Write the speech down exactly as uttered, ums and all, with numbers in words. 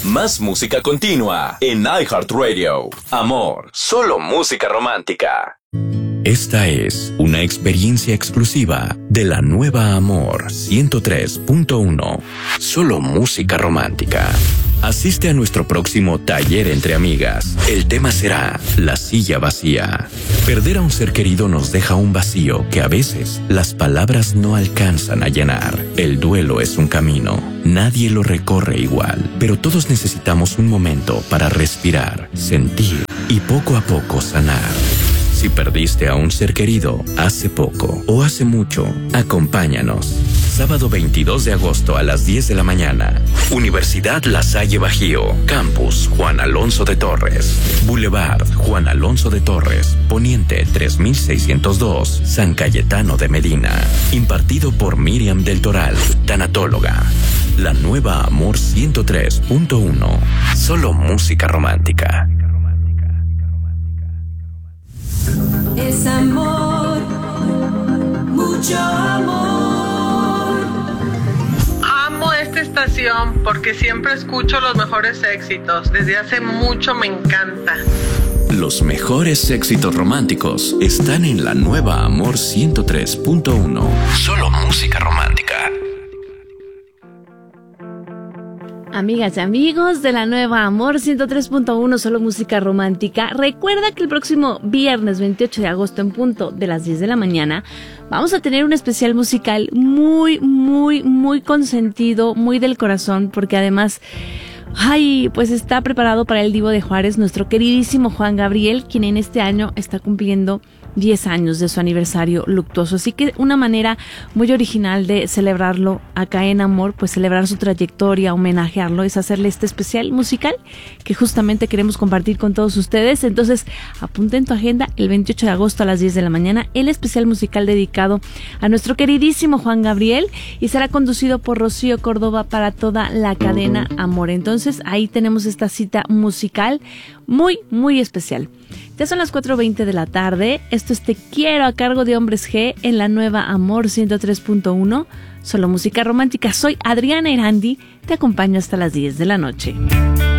Más música continua en iHeartRadio. Amor, solo música romántica. Esta es una experiencia exclusiva de la nueva Amor ciento tres punto uno. Solo música romántica. Asiste a nuestro próximo taller entre amigas. El tema será la silla vacía. Perder a un ser querido nos deja un vacío que a veces las palabras no alcanzan a llenar. El duelo es un camino. Nadie lo recorre igual, pero todos necesitamos un momento para respirar, sentir y poco a poco sanar. Si perdiste a un ser querido hace poco o hace mucho, acompáñanos. Sábado veintidós de agosto a las diez de la mañana. Universidad La Salle Bajío. Campus Juan Alonso de Torres. Boulevard Juan Alonso de Torres. Poniente tres mil seiscientos dos. San Cayetano de Medina. Impartido por Miriam del Toral, tanatóloga. La nueva Amor ciento tres punto uno. Solo música romántica. Es amor, mucho amor. Amo esta estación porque siempre escucho los mejores éxitos. Desde hace mucho me encanta. Los mejores éxitos románticos están en la nueva Amor ciento tres punto uno. Solo música romántica. Amigas y amigos de la nueva Amor ciento tres punto uno, solo música romántica. Recuerda que el próximo viernes veintiocho de agosto en punto de las diez de la mañana vamos a tener un especial musical muy, muy, muy consentido, muy del corazón, porque además, ay, pues está preparado para el Divo de Juárez, nuestro queridísimo Juan Gabriel, quien en este año está cumpliendo diez años de su aniversario luctuoso. Así que una manera muy original de celebrarlo acá en Amor, pues celebrar su trayectoria, homenajearlo, es hacerle este especial musical que justamente queremos compartir con todos ustedes. Entonces, apunta en tu agenda el veintiocho de agosto a las diez de la mañana, el especial musical dedicado a nuestro queridísimo Juan Gabriel, y será conducido por Rocío Córdoba para toda la cadena Amor. Entonces, ahí tenemos esta cita musical muy, muy especial. Ya son las cuatro veinte de la tarde. Esto es Te Quiero a cargo de Hombres G en la nueva Amor ciento tres punto uno. Solo música romántica. Soy Adriana Erandi. Te acompaño hasta las diez de la noche.